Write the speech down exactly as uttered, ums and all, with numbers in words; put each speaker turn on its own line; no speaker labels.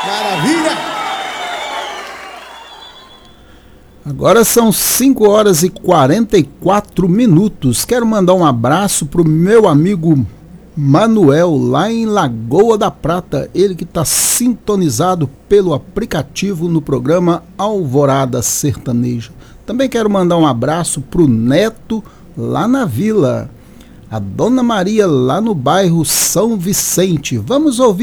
Maravilha!
Agora são cinco horas e quarenta e quatro minutos. Quero mandar um abraço pro meu amigo Manuel, lá em Lagoa da Prata. Ele que está sintonizado pelo aplicativo no programa Alvorada Sertaneja. Também quero mandar um abraço pro Neto, lá na Vila. A Dona Maria, lá no bairro São Vicente. Vamos ouvir